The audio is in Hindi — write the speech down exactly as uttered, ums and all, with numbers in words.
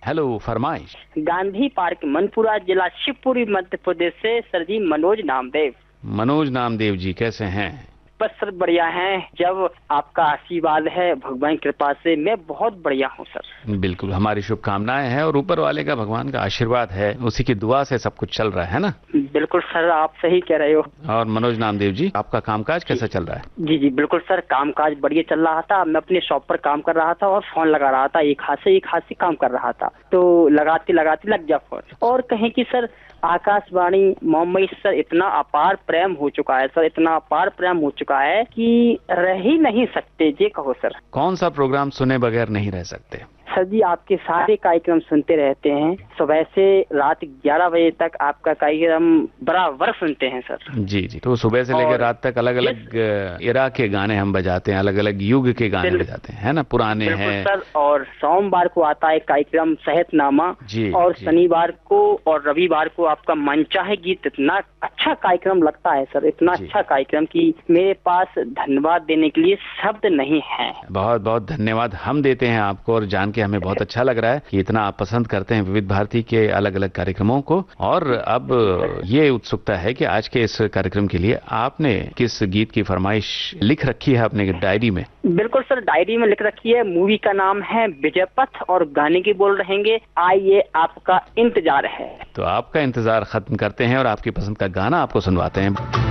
हेलो, फरमाइश। गांधी पार्क, मनपुरा, जिला शिवपुरी, मध्य प्रदेश से सर जी मनोज नामदेव। मनोज नामदेव जी, कैसे हैं? बस सर बढ़िया हैं। जब आपका आशीर्वाद है, भगवान की कृपा से मैं बहुत बढ़िया हूँ सर। बिल्कुल, हमारी शुभकामनाएं हैं और ऊपर वाले का, भगवान का आशीर्वाद है, उसी की दुआ से सब कुछ चल रहा है ना। बिल्कुल सर, आप सही कह रहे हो। और मनोज नामदेव जी, आपका कामकाज कैसा चल रहा है? जी जी बिल्कुल सर, कामकाज बढ़िया चल रहा था। मैं अपने शॉप पर काम कर रहा था और फोन लगा रहा था, एक हाथ से एक हाथ से काम कर रहा था, तो लगाते लगाते लग जा फोन। और कहें कि सर आकाशवाणी मोहम्मई सर इतना अपार प्रेम हो चुका है सर, इतना अपार प्रेम हो चुका है कि रह ही नहीं सकते। ये कहो सर। कौन सा प्रोग्राम सुने बगैर नहीं रह सकते? सर जी आपके सारे कार्यक्रम सुनते रहते हैं, सुबह से रात ग्यारह बजे तक आपका कार्यक्रम बराबर सुनते हैं सर। जी जी, तो सुबह से लेकर रात तक अलग अलग इरा के गाने हम बजाते हैं, अलग अलग युग के गाने बजाते हैं, है ना, पुराने हैं सर। और सोमवार को आता है कार्यक्रम सेहतनामा जी, और जी। शनिवार को और रविवार को आपका मनचाहे गीत। इतना अच्छा कार्यक्रम लगता है सर, इतना अच्छा कार्यक्रम कि मेरे पास धन्यवाद देने के लिए शब्द नहीं है। बहुत बहुत धन्यवाद हम देते हैं आपको, और जान के हमें बहुत अच्छा लग रहा है कि इतना आप पसंद करते हैं विविध भारती के अलग अलग कार्यक्रमों को। और अब ये उत्सुकता है कि आज के इस कार्यक्रम के लिए आपने किस गीत की फरमाइश लिख रखी है अपने डायरी में? बिल्कुल सर, डायरी में लिख रखी है। मूवी का नाम है विजय पथ और गाने की बोल रहेंगे आइए आपका इंतजार है। तो आपका इंतजार खत्म करते हैं और आपकी पसंद का गाना आपको सुनवाते हैं।